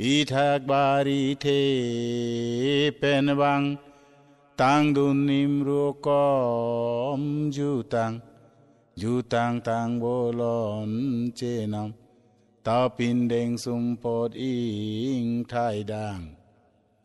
อีทักบารีเทเป็นวังตังดุนิมรุกอมjutang tang bolon cenamตาปินเดงสุมปอดอิงไทยดัง